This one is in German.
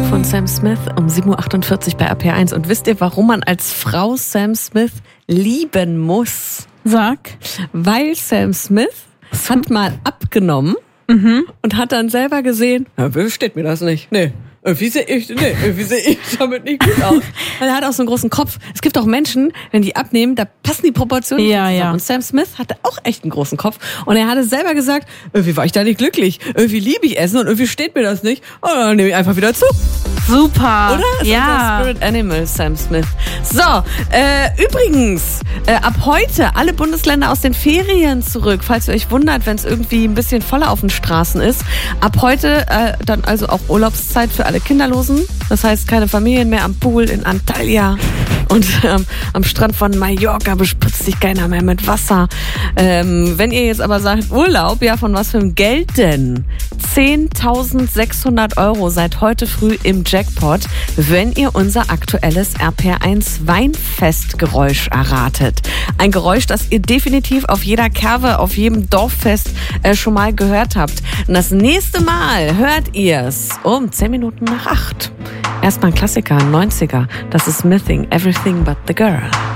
von Sam Smith um 7.48 Uhr bei RPR1. Und wisst ihr, warum man als Frau Sam Smith lieben muss? Sag. Weil Sam Smith hat mal abgenommen und hat dann selber gesehen, wie steht mir das nicht? Nee. Wie sehe ich damit nicht gut aus? Weil er hat auch so einen großen Kopf. Es gibt auch Menschen, wenn die abnehmen, da passen die Proportionen nicht zusammen. Ja. Und Sam Smith hatte auch echt einen großen Kopf. Und er hatte selber gesagt, irgendwie war ich da nicht glücklich. Irgendwie liebe ich Essen und irgendwie steht mir das nicht. Und dann nehme ich einfach wieder zu. Super. Oder? Ist unser Spirit Animal, Sam Smith. So, übrigens, ab heute alle Bundesländer aus den Ferien zurück. Falls ihr euch wundert, wenn es irgendwie ein bisschen voller auf den Straßen ist. Ab heute dann also auch Urlaubszeit für alle Kinderlosen. Das heißt, keine Familien mehr am Pool in Antalya. Und am Strand von Mallorca bespritzt sich keiner mehr mit Wasser. Wenn ihr jetzt aber sagt, Urlaub, ja, von was für einem Geld denn? 10.600 € seit heute früh im Jackpot, wenn ihr unser aktuelles RPR1 Weinfestgeräusch erratet. Ein Geräusch, das ihr definitiv auf jeder Kerwe, auf jedem Dorffest schon mal gehört habt. Und das nächste Mal hört ihr's um 10:10. Erstmal ein Klassiker, 90er. Das ist Missing Everything But the Girl.